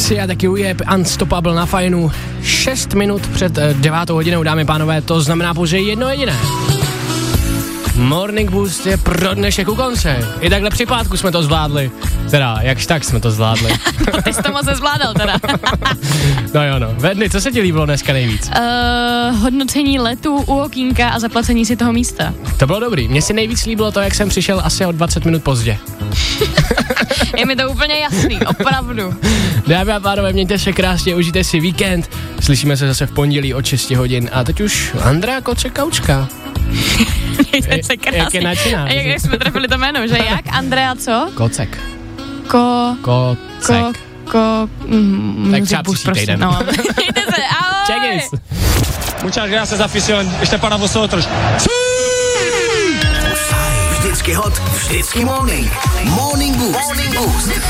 Sia a taky je Unstoppable na Fajnu. 6 minut před 9 hodinou, dámy a pánové, to znamená pouze jedno jediné. Morning Boost je pro dnešek u konce. I takhle při pátku jsme to zvládli. Teda, jakž tak jsme to zvládli. Ty jsi to moc nezvládal teda. No jo no. Vedny, co se ti líbilo dneska nejvíc? Hodnocení letu u okýnka a zaplacení si toho místa. To bylo dobrý. Mně si nejvíc líbilo to, jak jsem přišel asi o 20 minut pozdě. Je mi to úplně jasný, opravdu. Dámy a pánové, mějte se krásně, užijte si víkend. Slyšíme se zase v pondělí od 6 hodin. A teď už Andrea Kocek-Kaučka. Mějte se krásně. Jak je načíná? Jak jsme trefili to jméno, že jak? Andrea co? Kocek. Kocek. Tak třeba příští týden. No. Mějte se, ahoj! Check it. Muchas gracias, afición. Ještě para vosotros. Vždycky hot, vždycky morning. Morning Boost.